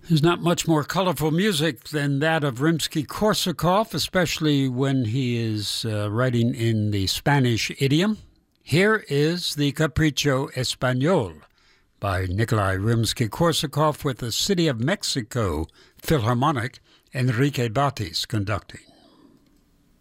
There's not much more colorful music than that of Rimsky-Korsakov, especially when he is writing in the Spanish idiom. Here is the Capricho Español by Nikolai Rimsky-Korsakov with the City of Mexico Philharmonic, Enrique Batis conducting.